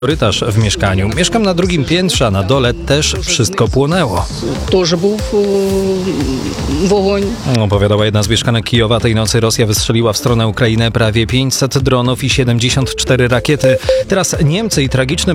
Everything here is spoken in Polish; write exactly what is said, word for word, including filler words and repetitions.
Korytarz w mieszkaniu. Mieszkam na drugim piętrze, a na dole też wszystko płonęło. Теж був е, вогонь. Opowiadała jedna z mieszkanek Kijowa. Tej nocy Rosja wystrzeliła w stronę Ukrainy prawie pięćset dronów i siedemdziesiąt cztery rakiety. Teraz Niemcy i tragiczny